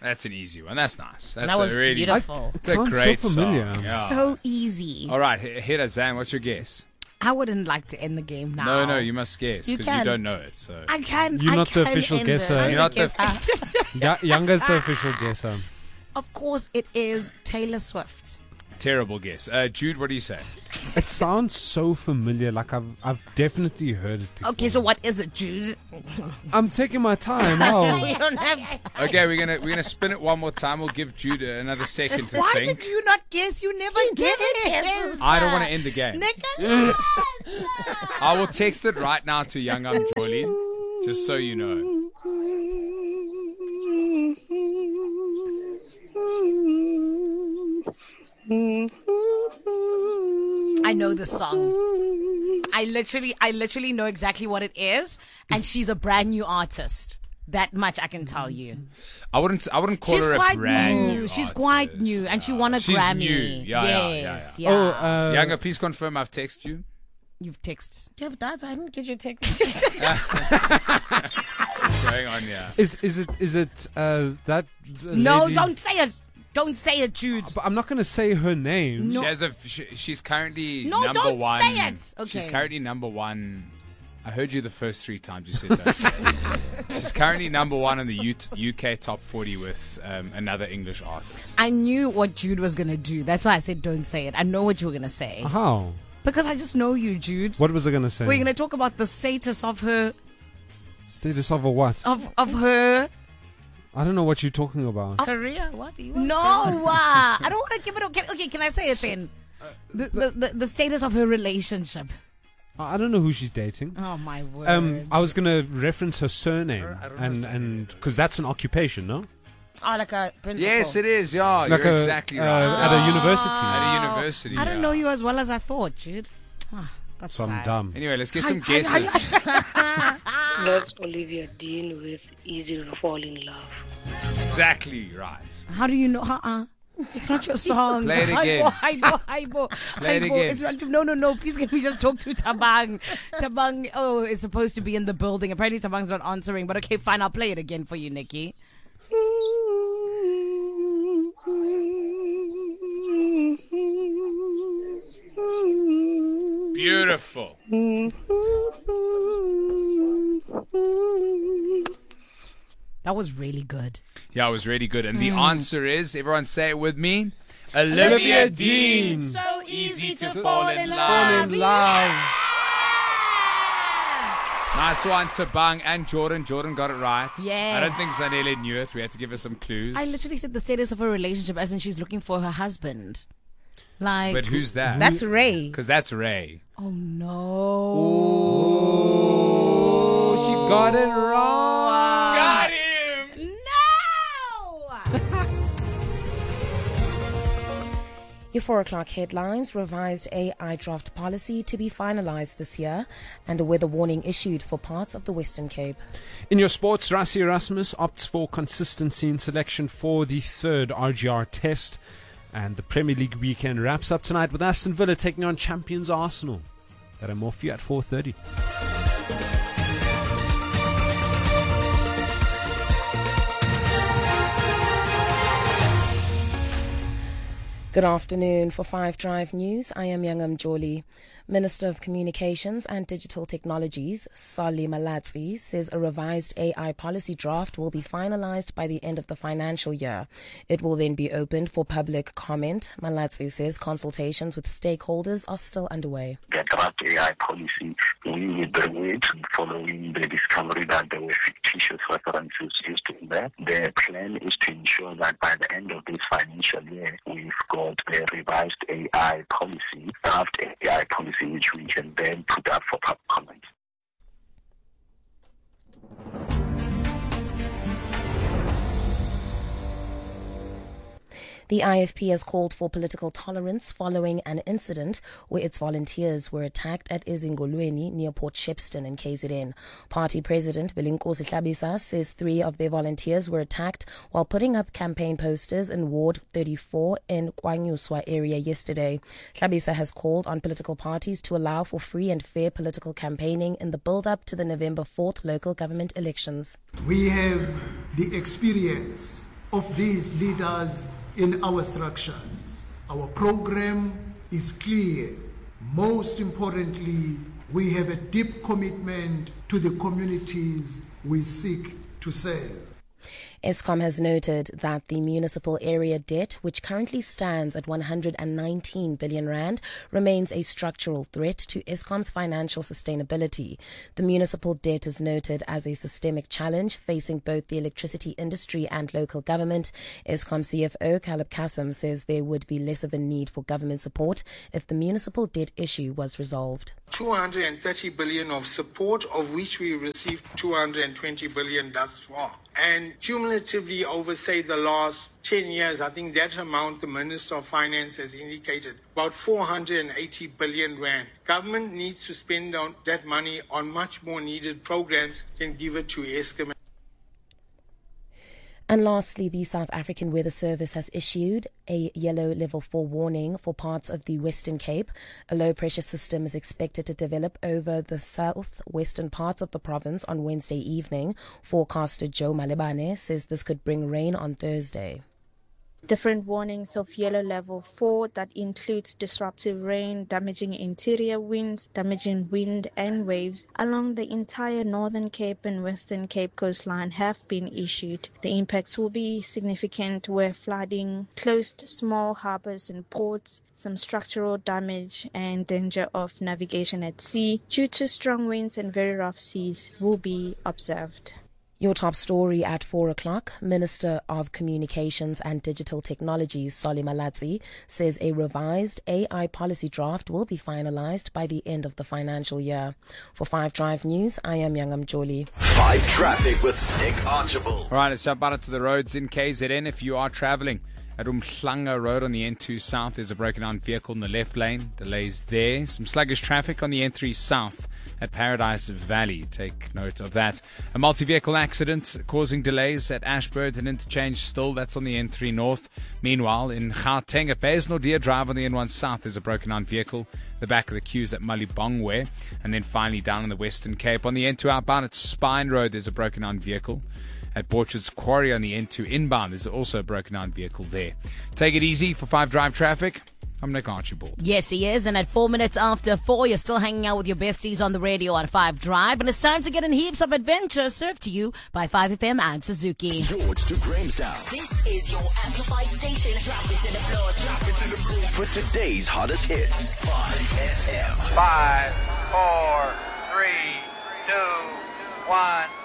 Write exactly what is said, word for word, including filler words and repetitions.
That's an easy one. That's nice. That's That was a really beautiful. I, It it's a sounds great so familiar. song. Yeah. So easy. All right, H- hit us, Zan. What's your guess? I wouldn't like to end the game now. No, no, you must guess You because you, can. don't know it. So I can. You're I not the can official end guesser. it. You're not the- Guesser. Ya- Younga's the official guesser. Of course, it is Taylor Swift. terrible guess. Uh, Jude, what do you say? It sounds so familiar. Like I've I've definitely heard it before. Okay, so what is it, Jude? I'm taking my time. Oh, We don't have. Okay, we're gonna we're gonna spin it one more time. We'll give Jude another second to Why think. did you not guess? You never guess. I don't want to end the game. Nicholas. I will text it right now to Young I'm Jolene, just so you know. I know the song. I literally, I literally know exactly what it is, and she's a brand new artist. That much I can tell you. I wouldn't I wouldn't call She's her a quite brand new. new. She's artist. quite new, and she won a She's Grammy. new. Yeah, yeah, yeah, yes, yeah. oh, yeah. uh, Younger, please confirm I've texted you. You've texted. Do you have that? I didn't get your text. What's going on here? is is it is it uh, that? No, lady- don't say it. Don't say it, Jude. But I'm not going to say her name. No. She has a. She, she's currently No, number don't one. say it. She's Okay. currently number one. I heard you the first three times you said that. She's currently number one in the U- UK top forty with um, another English artist. I knew what Jude was going to do. That's why I said don't say it. I know what you were going to say. How? Because I just know you, Jude. What was I going to say? We're going to talk about the status of her, Status of a what? of, of her I don't know what you're talking about. career. What do you want? No, uh, I don't want to give it. Okay, okay, can I say it then? The, the, the, the status of her relationship. I don't know who she's dating. Oh, my word. Um, I was going to reference her surname, I don't know and her and because that's an occupation, no? Oh, like a principal. Yes, it is. Yeah, Like you're a- exactly uh, right. at a university. At a university. I don't yeah. know you as well as I thought, Jude. Ah, that's So I'm sad. dumb. Anyway, let's get some Hi, hi, guesses. That's Olivia Dean with Easy to Fall in Love. Exactly right. How do you know? Uh-uh. It's not your song. Play it again. I know, I know, Play it again. It's, no, no, no. Please, can we just talk to Tabang? Tabang, oh, is supposed to be in the building. Apparently, Tabang's not answering. But okay, fine. I'll play it again for you, Nikki. Beautiful. That was really good. Yeah, it was really good. And Hmm. the answer is, everyone say it with me, Olivia Dean. So easy to fall in love. in love. Nice one, Tabang and Jordan. Jordan got it right. Yes. I don't think Zanele knew it. We had to give her some clues. I literally said the status of her relationship as in she's looking for her husband. Like, But who's that? that's Ray. Because that's Ray. Oh, no. Oh, she got it wrong. Got him! No! Your four o'clock headlines: revised A I draft policy to be finalized this year, and a weather warning issued for parts of the Western Cape. In your sports, Rassie Erasmus opts for consistency in selection for the third R G R test. And the Premier League weekend wraps up tonight with Aston Villa taking on champions Arsenal. That and more for you at four thirty. Good afternoon. For Five Drive News, I am Youngam Joli. Minister of Communications and Digital Technologies, Sali Malatsi, says a revised A I policy draft will be finalized by the end of the financial year. It will then be opened for public comment. Malatsi says consultations with stakeholders are still underway. The draft A I policy, we withdrew it following the discovery that there were fictitious references used in there. The plan is to ensure that by the end of this financial year, we've got a revised A I policy, draft A I policy, which we can then put up for public comment. The I F P has called for political tolerance following an incident where its volunteers were attacked at Ezingolweni near Port Shepstone in K Z N. Party President Belinkosi Hlabisa says three of their volunteers were attacked while putting up campaign posters in Ward thirty-four in Kwanyuswa area yesterday. Hlabisa has called on political parties to allow for free and fair political campaigning in the build-up to the November fourth local government elections. We have the experience of these leaders in our structures. Our program is clear. Most importantly, we have a deep commitment to the communities we seek to serve. Eskom has noted that the municipal area debt, which currently stands at one hundred nineteen billion rand, remains a structural threat to Eskom's financial sustainability. The municipal debt is noted as a systemic challenge facing both the electricity industry and local government. Eskom C F O Caleb Kassam says there would be less of a need for government support if the municipal debt issue was resolved. two hundred thirty billion of support, of which we received two hundred twenty billion thus far. And cumulatively over, say, the last ten years, I think that amount the Minister of Finance has indicated, about four hundred eighty billion rand. Government needs to spend on that money on much more needed programs and give it to Eskom. And lastly, the South African Weather Service has issued a yellow level four warning for parts of the Western Cape. A low pressure system is expected to develop over the southwestern parts of the province on Wednesday evening. Forecaster Joe Malebane says this could bring rain on Thursday. Different warnings of yellow level four that includes disruptive rain, damaging interior winds, damaging wind and waves along the entire Northern Cape and Western Cape coastline have been issued. The impacts will be significant where flooding, closed small harbours and ports, some structural damage and danger of navigation at sea due to strong winds and very rough seas will be observed. Your top story at four o'clock. Minister of Communications and Digital Technologies, Solly Malatsi, says a revised A I policy draft will be finalized by the end of the financial year. For Five Drive News, I am Yangam Jolie. Five Traffic with Nick Archibald. All right, let's jump out into the roads in K Z N. If you are traveling at Umhlanga Road on the N two South, there's a broken down vehicle in the left lane. Delays there. Some sluggish traffic on the N three South at Paradise Valley. Take note of that. A multi-vehicle accident causing delays at Ashburn and interchange still. That's on the N three North. Meanwhile, in Gauteng, at Baysnodere Drive on the N one South, there's a broken down vehicle. The back of the queues at Malibongwe. And then finally down in the Western Cape on the N two outbound at Spine Road, there's a broken down vehicle. At Borchard's Quarry on the N two inbound, there's also a broken down vehicle there. Take it easy for Five Drive Traffic. I'm Nick Archibald. Yes, he is. And at four minutes after four, you're still hanging out with your besties on the radio on Five Drive. And it's time to get in heaps of adventure served to you by five F M and Suzuki. George to Grahamstown. This is your amplified station. Drop it to the floor. Drop it to the floor. For today's hottest hits. five F M. Five, four, three, two, one.